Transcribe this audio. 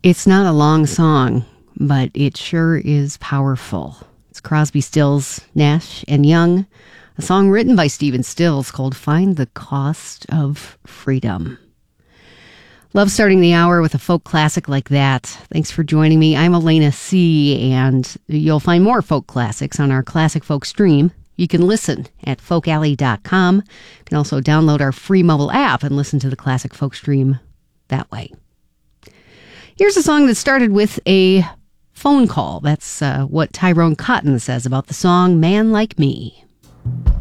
It's not a long song, but it sure is powerful. It's Crosby, Stills, Nash and Young, a song written by Stephen Stills called Find the Cost of Freedom. Love starting the hour with a folk classic like that. Thanks for joining me. I'm Elena C., and you'll find more folk classics on our Classic Folk stream. You can listen at folkalley.com. You can also download our free mobile app and listen to the Classic Folk stream that way. Here's a song that started with a phone call. That's what Tyrone Cotton says about the song Man Like Me.